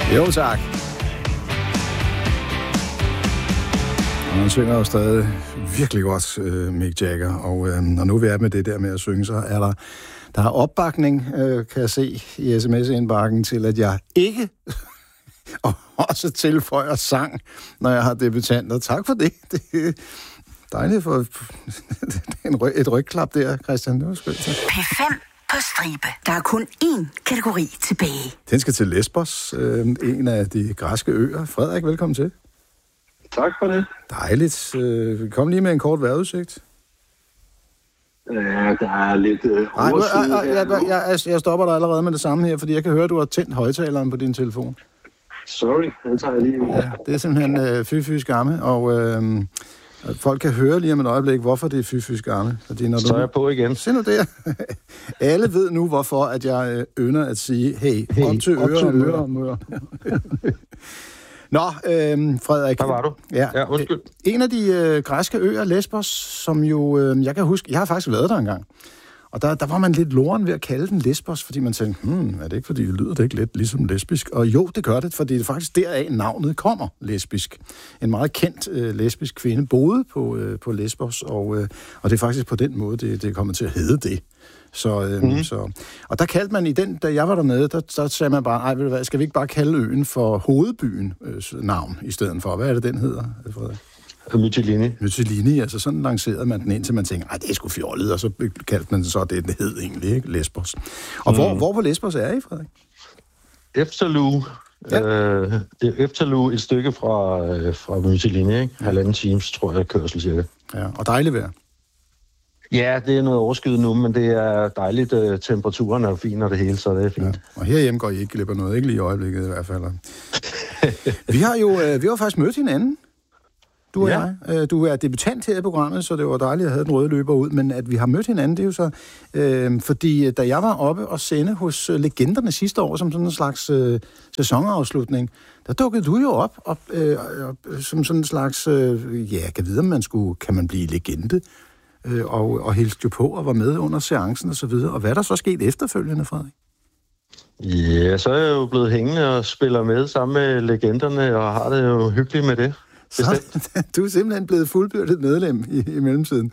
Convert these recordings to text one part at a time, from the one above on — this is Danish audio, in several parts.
Jo, tak. Og han synger jo stadig virkelig godt, Mick Jagger. Og når nu vi er med det der med at synge, så er der er opbakning, kan jeg se i sms-indbakken, til at jeg ikke og også tilføjer sang, når jeg har debutanter. Tak for det. Det er dejligt for et rygklap der, Christian. Det var skønt. P5 på stribe. Der er kun én kategori tilbage. Den skal til Lesbos, en af de græske øer. Frederik, velkommen til. Tak for det. Dejligt. Kom lige med en kort vejrudsigt. Ja, der er lidt jeg stopper dig allerede med det samme her, fordi jeg kan høre, at du har tændt højtaleren på din telefon. Sorry, den tager jeg lige ud. Ja, det er simpelthen fy skamme, og folk kan høre lige om et øjeblik, hvorfor det er fy skamme. Så er jeg på igen. Se nu der. Alle ved nu, hvorfor at jeg ynder at sige, hey op til øre. Nå, Frederik. Der var du. Ja, undskyld. En af de græske øer, Lesbos, som jo, jeg kan huske, jeg har faktisk været der engang. Og der var man lidt loren ved at kalde den Lesbos, fordi man tænkte, er det ikke, fordi det lyder det ikke lidt ligesom lesbisk? Og jo, det gør det, fordi det er faktisk deraf navnet kommer, lesbisk. En meget kendt lesbisk kvinde boede på Lesbos, og det er faktisk på den måde, det er kommet til at hedde det. Og der kaldte man da jeg var dernede, der sagde man bare, ved du hvad, skal vi ikke bare kalde øen for hovedbyen navn i stedet for? Hvad er det, den hedder, Frederik? Mytilini, altså sådan lancerede man den, indtil man tænkte, det er sgu fjollet, og så kaldte man så det, den hed egentlig, ikke? Lesbos. Og hvor på Lesbos er I, Frederik? Efterloo. Ja. Det er Efterloo et stykke fra Mytilini, ikke? 1,5 times, tror jeg, kørsel cirka. Ja, og dejligt vejr. Ja, det er noget overskyet nu, men det er dejligt. Temperaturen er fin og det hele, så det er fint. Ja. Og herhjemme går I ikke glip af noget, ikke lige i øjeblikket i hvert fald. Vi har faktisk mødt hinanden. Du og jeg. Du er debutant her i programmet, så det var dejligt at have den røde løber ud, men at vi har mødt hinanden, det er jo så, fordi da jeg var oppe og sende hos Legenderne sidste år, som sådan en slags sæsonafslutning, der dukkede du jo op som sådan en slags, kan vide, kan man blive legende, og hilste jo på og var med under seancen og så videre. Og hvad er der så sket efterfølgende, Frederik? Ja, så er jeg jo blevet hængende og spiller med sammen med Legenderne, og har det jo hyggeligt med det. Så, du er simpelthen blevet fuldbyrdet medlem i mellemtiden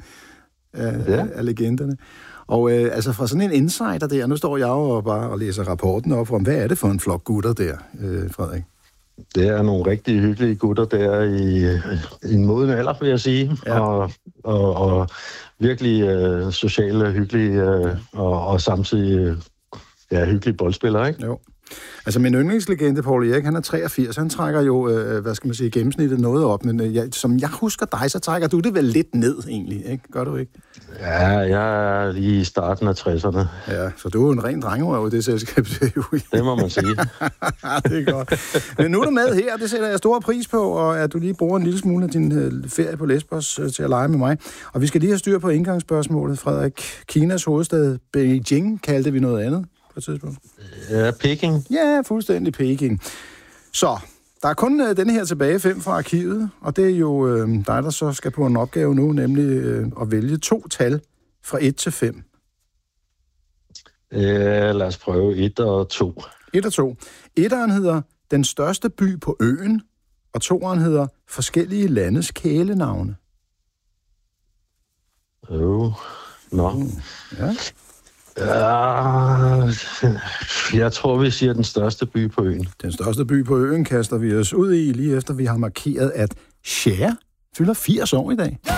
af Legenderne. Og altså fra sådan en insider der, nu står jeg jo bare og læser rapporten op om, hvad er det for en flok gutter der, Frederik? Det er nogle rigtig hyggelige gutter der i en moden alder, vil jeg sige. Ja. Og virkelig sociale, hyggelige og samtidig hyggelige boldspillere, ikke? Jo. Altså min yndlingslegende, Paul Erik, han er 83, han trækker jo, gennemsnittet noget op, men som jeg husker dig, så trækker du det vel lidt ned egentlig, ikke? Gør du ikke? Ja, jeg er lige i starten af 60'erne. Ja, så du er jo en ren drengerøv i det selskab. Det må man sige. Det er godt. Men nu er du med her, det sætter jeg stor pris på, og at du lige bruger en lille smule af din ferie på Lesbos til at lege med mig. Og vi skal lige have styr på indgangsspørgsmålet, Frederik. Kinas hovedstad Beijing kaldte vi noget andet på et tidspunkt. Ja, Peking. Ja, fuldstændig Peking. Så, der er kun denne her tilbage 5 fra arkivet, og det er jo dig, der så skal på en opgave nu, nemlig at vælge 2 tal fra 1 til 5. Lad os prøve 1 og 2. 1 og 2. 1'eren hedder Den største by på øen, og 2'eren hedder Forskellige landes kælenavne. Ja. Jeg tror, vi siger den største by på øen. Den største by på øen kaster vi os ud i, lige efter vi har markeret, at Cher fylder 80 år i dag.